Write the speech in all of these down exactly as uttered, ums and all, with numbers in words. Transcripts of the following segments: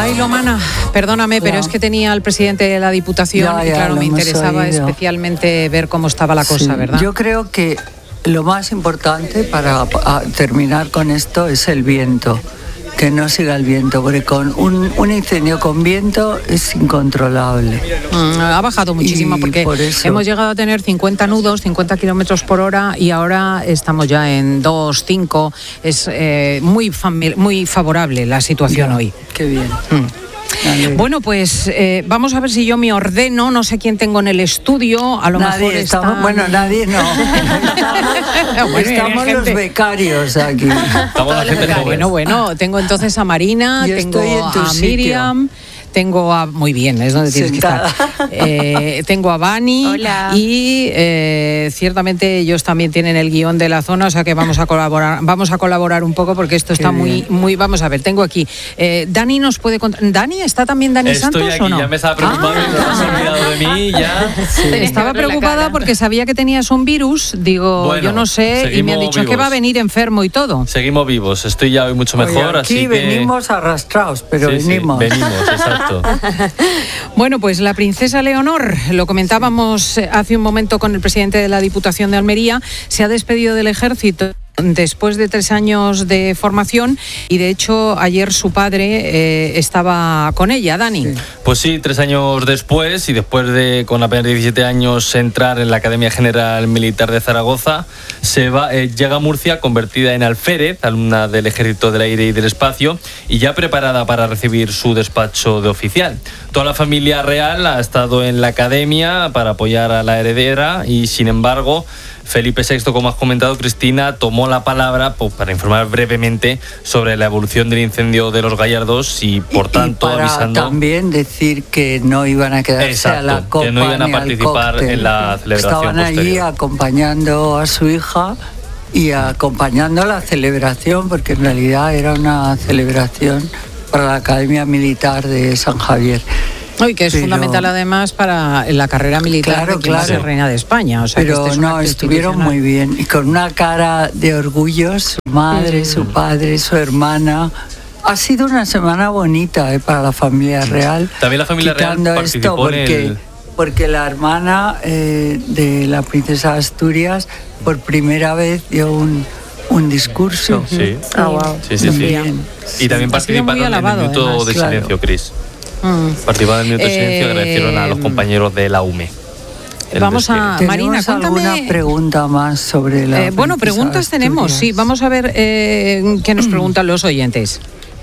Ay, Lomana, perdóname, pero ya. es que tenía al presidente de la Diputación Ya, ya, y claro, lo me hemos interesaba oído. especialmente ver cómo estaba la cosa, Sí, ¿verdad? Yo creo que lo más importante para a, terminar con esto es el viento, que no siga el viento, porque con un, un incendio con viento es incontrolable. Mm, ha bajado muchísimo Y porque por eso- hemos llegado a tener cincuenta nudos, cincuenta kilómetros por hora y ahora estamos ya en dos, cinco. Es eh, muy, fami- muy favorable la situación Ya, hoy. Qué bien. Mm. Vale. Bueno, pues eh, vamos a ver si yo me ordeno, no sé quién tengo en el estudio, a lo Nadie mejor estamos- está... bueno, nadie no. Estamos, Bueno, estamos hay los gente. becarios aquí. Estamos la gente joven. Bueno, bueno, tengo entonces a Marina, Yo tengo estoy en tu a sitio. Miriam, tengo a... Muy bien, es donde tienes Sentada. que estar. Eh, tengo a Vani. Hola. Y eh, ciertamente ellos también tienen el guión de la zona, o sea que vamos a colaborar, vamos a colaborar un poco porque esto está Qué muy, bien. muy... Vamos a ver, tengo aquí... Eh, Dani nos puede contar... ¿Dani? ¿Está también Dani Estoy Santos aquí, o no? ya me estaba preocupando, Ah. no te has olvidado de mí, ya. Estaba Verle la preocupada cara. porque sabía que tenías un virus, digo, Bueno, yo no sé, y me han seguimos dicho que vivos. va a venir enfermo y todo. Seguimos vivos, estoy ya hoy mucho mejor, Oye, así aquí que... venimos arrastrados, pero Sí, sí, venimos. venimos, exacto. Bueno, pues la princesa Leonor, lo comentábamos eh, hace un momento con el presidente de la Diputación de Almería, se ha despedido del ejército después de tres años de formación y de hecho ayer su padre eh, estaba con ella, Dani. Sí. Pues sí, tres años después y después de, con apenas diecisiete años, entrar en la Academia General Militar de Zaragoza, se va, eh, llega a Murcia convertida en alférez, alumna del Ejército del Aire y del Espacio, y ya preparada para recibir su despacho de oficial. Toda la familia real ha estado en la academia para apoyar a la heredera y, sin embargo, Felipe sexto, como has comentado, Cristina, tomó la palabra pues, para informar brevemente sobre la evolución del incendio de los Gallardos y, por Y- tanto, y para avisando... también decir que no iban a quedarse Exacto, a la copa que no iban a ni al participar cóctel. en la celebración Estaban allí posterior. acompañando a su hija y acompañando la celebración, porque en realidad era una celebración para la Academia Militar de San Javier. Hoy que es Pero- fundamental además para la carrera militar Claro, de quien va a ser claro. reina de España. O sea, que Pero este es un no, acto estuvieron muy institucional. bien y con una cara de orgullo, su madre, su padre, su hermana. Ha sido una semana bonita eh, para la familia real. También la familia real quitando participó esto en porque, el- porque la hermana eh, de la princesa de Asturias por primera vez dio un, un discurso. Sí, Ah, wow. sí, sí. sí. Bien. Y también Ha sido muy participaron en alabado, el minuto además, de claro. silencio, Cris. Mm. Participaron en el minuto de silencio y Eh, agradecieron a los compañeros de la U M E. el Vamos a- despliegue. Marina, ¿Tenemos cuéntame- alguna pregunta más sobre la Eh, bueno, princesa de preguntas tenemos, sí. Asturias? Vamos a ver eh, qué nos preguntan los oyentes.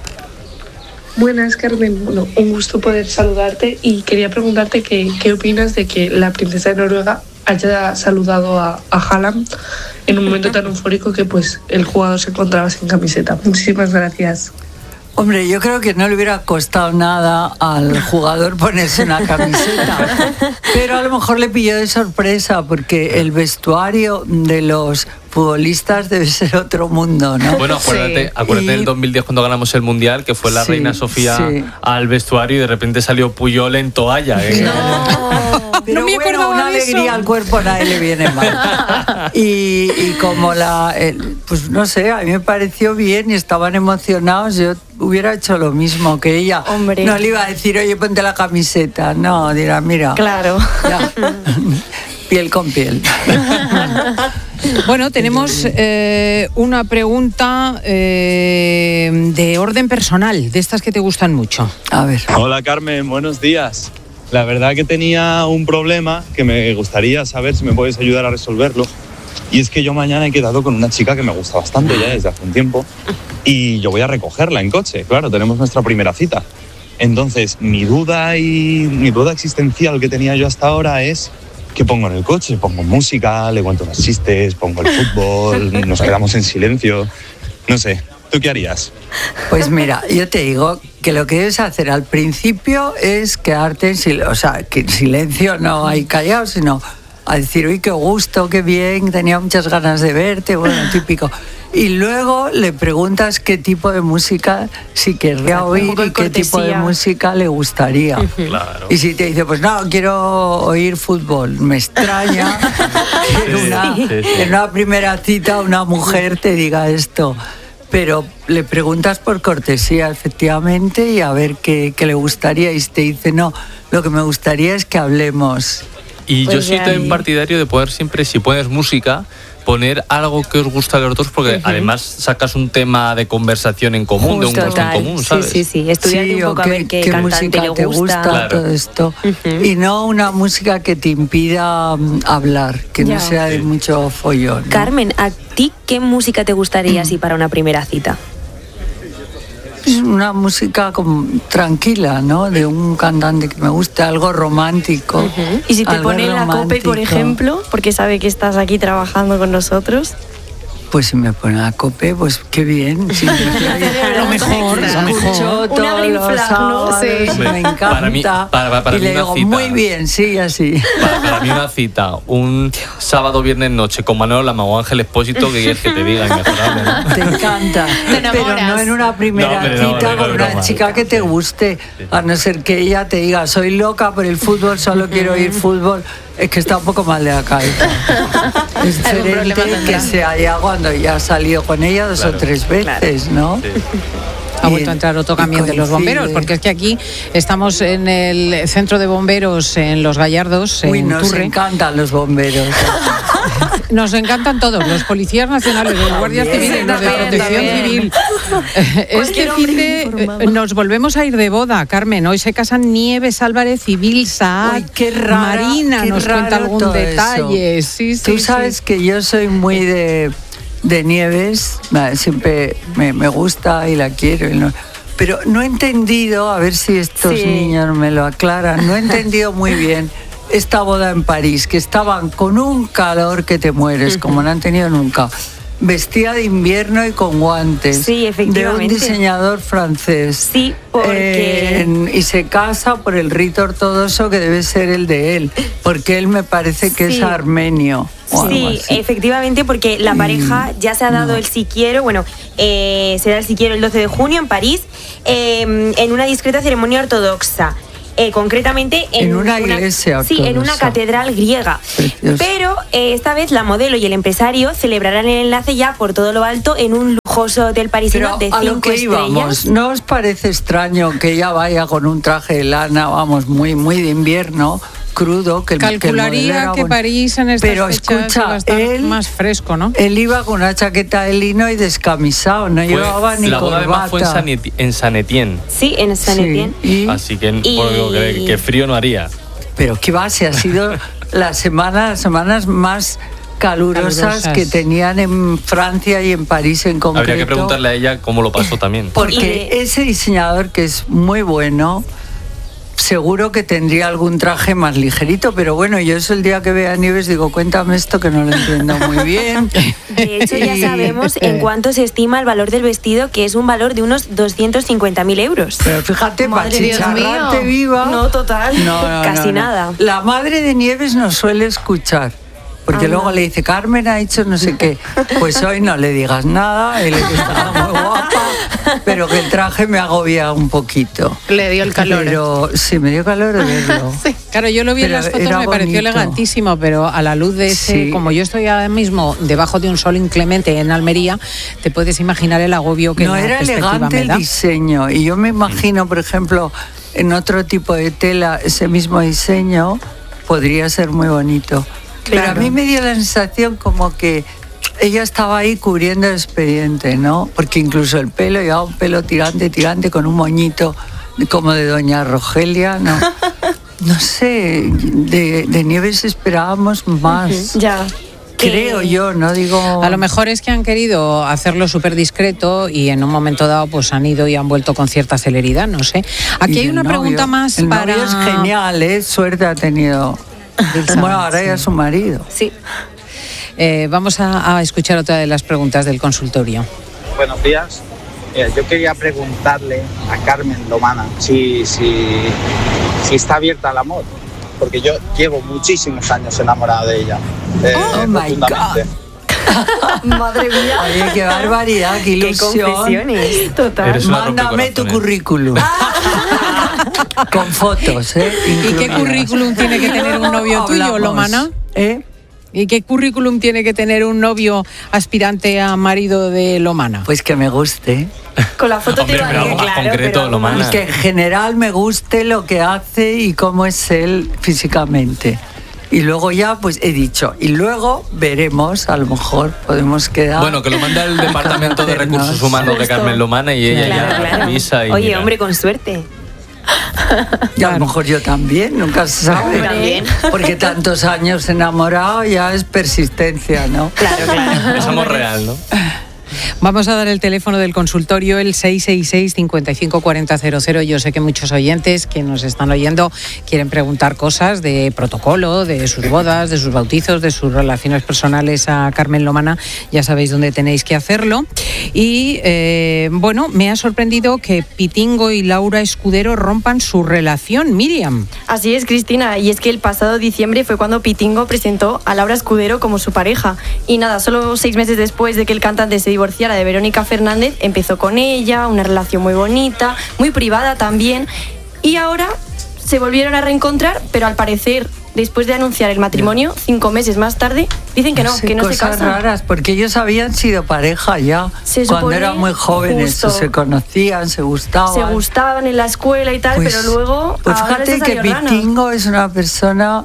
Buenas, Carmen. Bueno, un gusto poder saludarte y quería preguntarte que, qué opinas de que la princesa de Noruega haya saludado a, a Haaland en un momento tan eufórico que pues el jugador se encontraba sin camiseta. Muchísimas gracias. Hombre, yo creo que no le hubiera costado nada al jugador ponerse una camiseta, pero a lo mejor le pilló de sorpresa porque el vestuario de los futbolistas debe ser otro mundo, ¿no? Bueno, acuérdate, Sí. acuérdate Y- del dos mil diez cuando ganamos el Mundial, que fue la Sí, reina Sofía sí. al vestuario y de repente salió Puyol en toalla. ¿eh? Pero No me bueno, acordaba una de eso. alegría al cuerpo a nadie le viene mal. Y, y como la, el- pues no sé, a mí me pareció bien y estaban emocionados, yo hubiera hecho lo mismo que ella. Hombre. No le iba a decir, oye, ponte la camiseta. No, dirá, mira. Claro. Ya. Piel con piel. Bueno, tenemos eh, una pregunta eh, de orden personal, de estas que te gustan mucho. A ver. Hola Carmen, buenos días. La verdad que tenía un problema que me gustaría saber si me puedes ayudar a resolverlo. Y es que yo mañana he quedado con una chica que me gusta bastante ya desde hace un tiempo y yo voy a recogerla en coche, claro, tenemos nuestra primera cita. Entonces, mi duda y mi duda existencial que tenía yo hasta ahora es ¿qué pongo en el coche? Pongo música, le cuento unos chistes, pongo el fútbol, nos quedamos en silencio. No sé, ¿tú qué harías? Pues mira, yo te digo que lo que debes hacer al principio es quedarte en silencio, o sea, que en silencio no hay callado, sino a decir, uy, qué gusto, qué bien, tenía muchas ganas de verte, bueno, típico. Y luego le preguntas qué tipo de música si querría Un oír poco de y qué tipo de cortesía. música le gustaría. Claro. Y si te dice, pues no, quiero oír fútbol, me extraña que en Sí, una, sí, sí. en una primera cita una mujer te diga esto. pero le preguntas por cortesía, efectivamente, y a ver qué, qué le gustaría, y te dice, no, lo que me gustaría es que hablemos. Y Pues yo soy ya también ahí. partidario de poder siempre, si pones música, poner algo que os gusta a los dos, porque Ujú. además sacas un tema de conversación en común, de un gusto en Total. común, ¿sabes? Sí, sí, sí. Estudiar Sí, un o poco a qué, ver qué, qué cantante música le te gusta. gusta, Claro. todo esto. Ujú. Y no una música que te impida mm, hablar, que Ya. no sea de Sí. mucho follón, ¿no? Carmen, ¿a ti qué música te gustaría así para una primera cita? Es una música como tranquila, ¿no? De un cantante que me guste, algo romántico. Y si te algo pone la COPE, por romántico. ejemplo, porque sabe que estás aquí trabajando con nosotros. Pues si me pone la COPE, pues qué bien. Sí, Lo mejor, lo mejor. Escucho Una todos green los flag, ¿no? sábados, Sí. me Hombre, encanta. para mí- para- para y mí le una digo, cita- muy bien, sí, así. Para, para mí una cita, un sábado, viernes, noche con Manolo Lama o Ángel Expósito, que quieres que te diga, inmejorable, ¿no? Te encanta. enamoras. Pero no en una primera No, hombre, no, cita no, con no, una broma. chica que te guste, a no ser que ella te diga, soy loca por el fútbol, solo quiero ir fútbol. Es que está un poco mal de la cabeza. Es Algún problema diferente tendrá. que sea ya cuando ya has salido con ella dos Claro, o tres veces, ¿no? Sí. Ha Y- vuelto a entrar otro y camión de los coincide. bomberos, porque es que aquí estamos en el centro de bomberos en Los Gallardos, Uy, en nos Turre. encantan los bomberos. Nos encantan todos, los policías nacionales, los guardias También, civiles, los de también, protección también. civil. Este Cualquier fin hombre de informado. eh, nos volvemos a ir de boda, Carmen. Hoy se casan Nieves Álvarez y Bill Saad. Uy, qué rara, Marina qué nos cuenta raro algún todo detalle. eso. Sí, sí, Tú sí. sabes que yo soy muy de, de Nieves, va, siempre me, me gusta y la quiero. y no- pero no he entendido, a ver si estos Sí. niños me lo aclaran, no he entendido muy bien esta boda en París, que estaban con un calor que te mueres, como no han tenido nunca. Vestida de invierno y con guantes. Sí, efectivamente. De un diseñador francés. Sí, porque- Eh, en- y se casa por el rito ortodoxo que debe ser el de él, porque él me parece que Sí. es armenio. O algo Sí, así. efectivamente, porque la pareja ya se ha dado no. el si quiero, bueno, eh, será el si quiero el doce de junio en París, eh, en una discreta ceremonia ortodoxa. Eh, concretamente en, En una iglesia Sí, en una ortodoxa. catedral griega. Precioso. Pero eh, esta vez la modelo y el empresario celebrarán el enlace ya por todo lo alto en un lujoso hotel parisino Pero de a cinco lo que íbamos, estrellas. ¿no os parece extraño que ella vaya con un traje de lana, vamos, muy, muy de invierno, crudo? Que el, que el modelo Calcularía era que bueno? París en estas Pero fechas escucha, va a estar él- más fresco, ¿no? Él iba con una chaqueta de lino y descamisado, no Fue- llevaba ni la boda corbata. además fue en San, Eti- en San Etienne, Sí, en San Sí, Etienne. y- así que, Y- por lo que, que frío no haría. Pero qué va, si ha sido la semana, las semanas más calurosas, Calurosas. que tenían en Francia y en París en concreto. Habría que preguntarle a ella cómo lo pasó también. Porque Y- ese diseñador, que es muy bueno, seguro que tendría algún traje más ligerito, pero bueno, yo es el día que vea Nieves digo, cuéntame esto que no lo entiendo muy bien. De hecho, ya Y- sabemos en cuánto se estima el valor del vestido, que es un valor de unos doscientos cincuenta mil euros. Pero fíjate, para Madre Dios chicharrarte mío. viva. No, total. No, no, Casi no, no. nada. La madre de Nieves nos suele escuchar. Porque Ah, luego no. le dice, Carmen ha dicho no sé qué. Pues hoy no le digas nada, él está muy guapa, pero que el traje me agobia un poquito. Le dio el calor. Pero sí, me dio calor de verlo. Sí, claro, yo lo vi en Pero las fotos, era me pareció bonito. elegantísimo, pero a la luz de ese, Sí. como yo estoy ahora mismo debajo de un sol inclemente en Almería, te puedes imaginar el agobio que No, la era perspectiva elegante me el da. diseño. Y yo me imagino, por ejemplo, en otro tipo de tela, ese mismo diseño podría ser muy bonito. Pero a Claro. mí me dio la sensación como que ella estaba ahí cubriendo el expediente, ¿no? Porque incluso el pelo, llevaba un pelo tirante, tirante, con un moñito como de doña Rogelia, ¿no? No sé, de, de Nieves esperábamos más. Ya. Creo Eh, yo, no digo... A lo mejor es que han querido hacerlo súper discreto y en un momento dado pues han ido y han vuelto con cierta celeridad, no sé. Aquí Y hay el una novio. pregunta más el para... novio es genial, ¿eh? Suerte ha tenido. Bueno, ahora ya es su marido. Sí. Eh, vamos a, a escuchar otra de las preguntas del consultorio. Buenos días. Mira, yo quería preguntarle a Carmen Lomana si, si, si está abierta al amor, porque yo llevo muchísimos años enamorado de ella. eh, Oh, my profundamente. Madre mía. Oye, qué barbaridad, qué Qué ilusión. confesiones. Total. Eres una Mándame tu rompecorazones. currículum. Con fotos, ¿eh? ¿Y qué incluidas. currículum tiene que tener un novio tuyo, Hablamos. Lomana? ¿Eh? ¿Y qué currículum tiene que tener un novio aspirante a marido de Lomana? Pues que me guste. Con la foto Hombre, te va pero bien, algo más claro, concreto, pero algo Lomana. más. Y que en general me guste lo que hace y cómo es él físicamente. Y luego ya, pues he dicho, y luego veremos, a lo mejor podemos quedar... Bueno, que lo manda el Departamento de conocernos. Recursos Humanos de Carmen Lomana y ella Claro, ya claro. avisa y Oye, mira. hombre, con suerte. Y a lo mejor yo también, nunca se sabe. También. Porque tantos años enamorado ya es persistencia, ¿no? Claro, claro. Es amor real, ¿no? Vamos a dar el teléfono del consultorio, el seis seis seis, cinco cinco cuatro cero cero cero. Yo sé que muchos oyentes que nos están oyendo quieren preguntar cosas de protocolo, de sus bodas, de sus bautizos, de sus relaciones personales a Carmen Lomana. Ya sabéis dónde tenéis que hacerlo. Y eh, bueno, me ha sorprendido que Pitingo y Laura Escudero rompan su relación, Miriam. Así es, Cristina, y es que el pasado diciembre fue cuando Pitingo presentó a Laura Escudero como su pareja. Y nada, solo seis meses después de que el cantante se divorciara de Verónica Fernández, empezó con ella, una relación muy bonita, muy privada también, y ahora se volvieron a reencontrar, pero al parecer, después de anunciar el matrimonio, cinco meses más tarde, dicen que no, sé, que no se cosas casan. raras, porque ellos habían sido pareja ya, Se cuando supone, eran muy jóvenes, justo. se conocían, se gustaban. Se gustaban en la escuela y tal, Pues- pero luego Pues ahora fíjate les ha que salido rana. Pitingo es una persona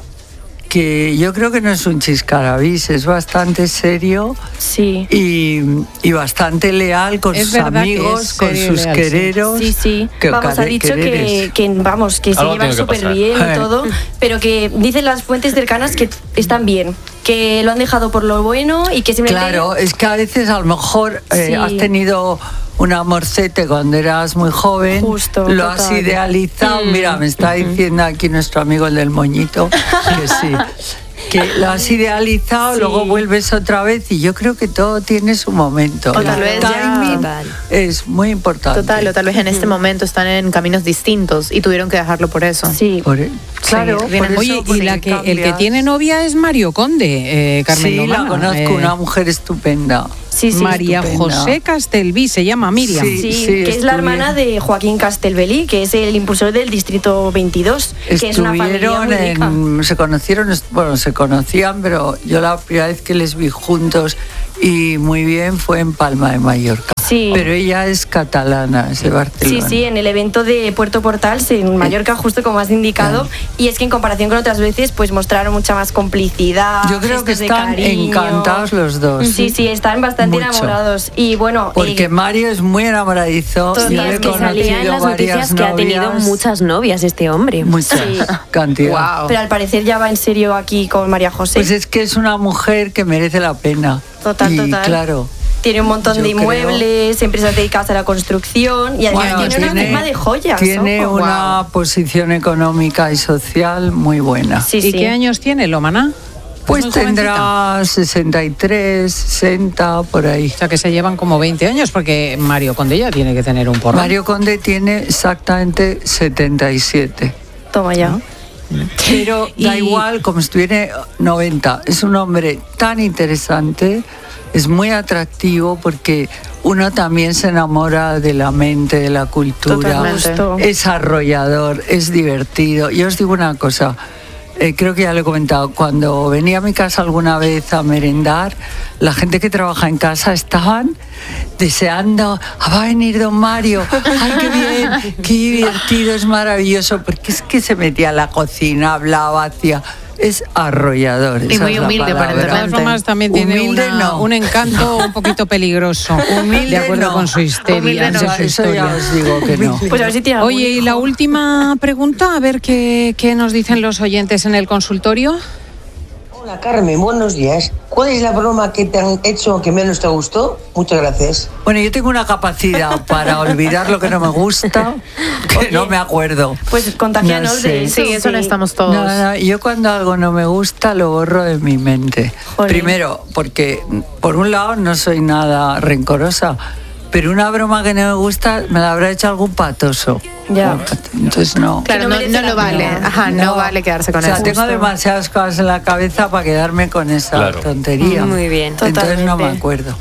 que yo creo que no es un chiscarabis, es bastante serio Sí. y, y bastante leal con Es sus verdad que amigos, es con serio y sus leal, sí. quereros. Sí, sí. que Vamos, ha care- dicho que, quereres. que, vamos, que se Algo llevan tiene que súper pasar. bien Eh. y todo, pero que dicen las fuentes cercanas que están bien, que lo han dejado por lo bueno y que simplemente... Claro, es que a veces a lo mejor eh, Sí. has tenido un amorcete cuando eras muy joven, Justo, lo total. has idealizado. Mm. Mira, me está diciendo aquí nuestro amigo el del moñito que sí. Que lo has idealizado, Sí. luego vuelves otra vez y yo creo que todo tiene su momento. O tal El vez ya- timing Total. es muy importante. Total, o tal vez en este momento están en caminos distintos y tuvieron que dejarlo por eso. Sí. Por e- claro, Sí, por eso, Oye, y porque la que, el que cambias. tiene novia es Mario Conde, eh, Carmen Sí, Lomana. la conozco, Eh, una mujer estupenda. Sí, sí. María estupenda. José Castelví, se llama Miriam. Sí. Sí, que es la hermana de Joaquín Castelbelí, que es el impulsor del Distrito veintidós, que es una familia Estuvieron muy rica. en, se conocieron, est- bueno, se conocían, pero yo la primera vez que les vi juntos y muy bien fue en Palma de Mallorca. Sí. Pero ella es catalana, es de Sí, Barcelona. sí, en el evento de Puerto Portals en Mallorca, justo como has indicado, y es que en comparación con otras veces, pues mostraron mucha más complicidad. Yo creo que gestos de están cariño. encantados los dos. Sí, sí, están bastante Mucho. enamorados. Y bueno, Porque eh, Mario es muy enamoradizo. Total, Yo le he es que salía conocido en las varias noticias que ha tenido novias, muchas novias este hombre. Muchas Sí. cantidad. Wow. pero al parecer ya va en serio aquí con María José. Pues es que es una mujer que merece la pena. Total, y total. claro. Tiene un montón yo de creo- empresas empresas dedicadas a la construcción y además Bueno, tiene, una firma de joyas. Tiene ojo. una posición económica y social muy buena. Sí, ¿Y sí. qué años tiene Lomana? Pues muy jovencita. tendrá sesenta y tres, sesenta, por ahí. O sea, que se llevan como veinte años, porque Mario Conde ya tiene que tener un porrón. Mario Conde tiene exactamente setenta y siete. Toma ya. Pero da Y- igual, como si tuviera noventa. Es un hombre tan interesante, es muy atractivo porque uno también se enamora de la mente, de la cultura. Totalmente. Justo. Es arrollador, es divertido. Yo os digo una cosa, eh, creo que ya lo he comentado, cuando venía a mi casa alguna vez a merendar, la gente que trabaja en casa estaban deseando, "Ah, va a venir don Mario, ay, qué bien, qué divertido, es maravilloso", porque es que se metía a la cocina, hablaba, hacía... Es arrollador. Y esa muy es la humilde, palabra. De todas aparentemente. formas, también tiene Humilde, una- no. un encanto un poquito peligroso, Humilde, de acuerdo no. con su histeria, Humilde no. de Eso, su eso ya historia. os digo que no. Pues a ver si tiene algún Oye, y hijo. la última pregunta, a ver qué, qué nos dicen los oyentes en el consultorio. Hola Carmen, buenos días. ¿Cuál es la broma que te han hecho que menos te gustó? Muchas gracias. Bueno, yo tengo una capacidad para olvidar lo que no me gusta, que Oye, no me acuerdo. Pues contagianos No sé. de eso. Sí, eso no estamos todos. No, no, yo cuando algo no me gusta lo borro de mi mente. Jolín. Primero, porque por un lado no soy nada rencorosa, pero una broma que no me gusta me la habrá hecho algún patoso. Ya. Entonces no. Claro, Que no no, merece no la lo vale. pena. Ajá, no, vale quedarse con o sea, eso. tengo demasiadas cosas en la cabeza para quedarme con esa Claro. tontería. Muy bien. Entonces no me Totalmente. acuerdo.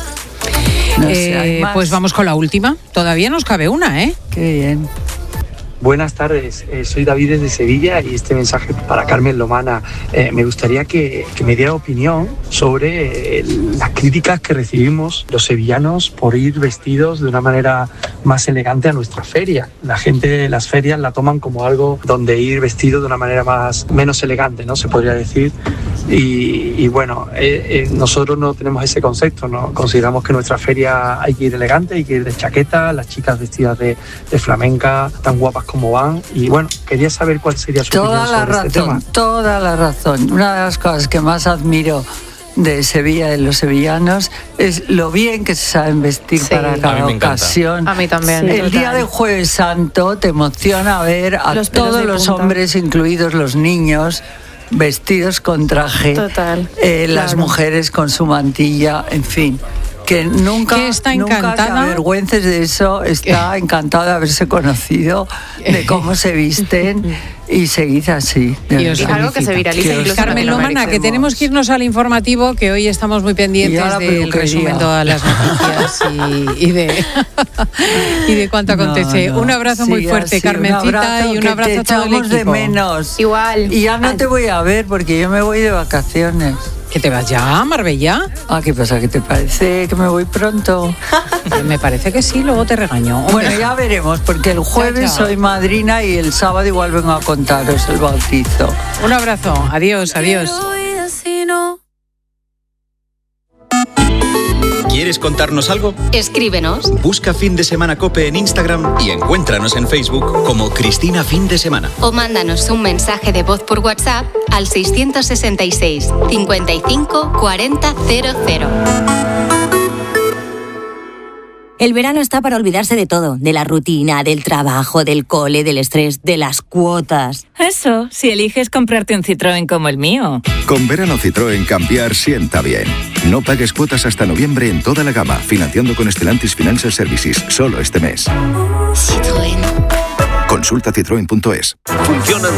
No sé, ¿hay Eh, más? pues vamos con la última. Todavía nos cabe una, ¿eh? Qué bien. Buenas tardes, eh, soy David desde Sevilla y este mensaje para Carmen Lomana. Eh, me gustaría que, que me diera opinión sobre eh, las críticas que recibimos los sevillanos por ir vestidos de una manera más elegante a nuestra feria. La gente de las ferias la toman como algo donde ir vestido de una manera más menos elegante, ¿no? Se podría decir. Y, y bueno, eh, eh, nosotros no tenemos ese concepto, ¿no? Consideramos que en nuestra feria hay que ir elegante, hay que ir de chaqueta, las chicas vestidas de, de flamenca, tan guapas como van. Y bueno, quería saber cuál sería su toda opinión la sobre razón, este tema. Toda la razón. Una de las cosas que más admiro de Sevilla, de los sevillanos, es lo bien que se saben vestir, sí, para cada ocasión. A mí también. Sí, el total. día de Jueves Santo te emociona ver a Los pelos todos de los punta. hombres, incluidos los niños, vestidos con traje. Total. Eh, las Claro. mujeres con su mantilla, en fin. Que nunca, Que está nunca te encantada. avergüences de eso, está encantada de haberse conocido, de cómo se visten, y seguid así. de Y os verdad. algo que se viraliza Que os incluso en Carmen Lomana, que agradecemos. tenemos que irnos al informativo, que hoy estamos muy Y a pendientes la del peluquería. resumen de todas las noticias y, y de y de cuánto acontece. No, no. Un abrazo muy Sí, fuerte, así, Carmencita, un abrazo, y un que abrazo te a todo el echamos de equipo. menos. Igual. Y ya no te voy a ver porque yo me voy de vacaciones. ¿Que te vas ya a Marbella? Ah, ¿qué pasa? ¿Qué te parece que me voy pronto? Me parece que sí, luego te regaño. Bueno, ya veremos, porque el jueves Chao, chao. soy madrina y el sábado igual vengo a contaros el bautizo. Un abrazo, adiós, adiós. ¿Quieres contarnos algo? Escríbenos. Busca Fin de Semana COPE en Instagram y encuéntranos en Facebook como Cristina Fin de Semana. O mándanos un mensaje de voz por WhatsApp al seiscientos sesenta y seis, cincuenta y cinco, cuarenta, cero cero. El verano está para olvidarse de todo, de la rutina, del trabajo, del cole, del estrés, de las cuotas. Eso, si eliges comprarte un Citroën como el mío. Con verano Citroën cambiar sienta bien. No pagues cuotas hasta noviembre en toda la gama, financiando con Stellantis Financial Services, solo este mes. Citroën. Consulta citroen punto es. Funcionan